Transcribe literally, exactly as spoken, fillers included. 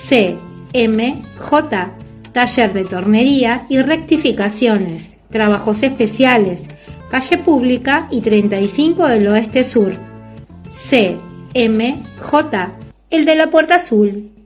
C M J, taller de tornería y rectificaciones, trabajos especiales, calle Pública y treinta y cinco del Oeste Sur. C M J, el de la Puerta Azul.